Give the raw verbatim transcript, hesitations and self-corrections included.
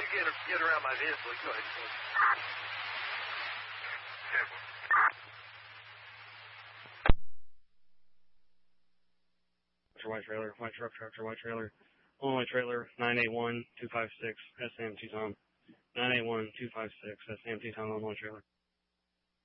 you get get around my vehicle, you go ahead. White trailer, white truck, tractor, white trailer. Illinois trailer, nine eight one two five six, S M Teton. nine eight one two five six, S M Teton, Illinois trailer.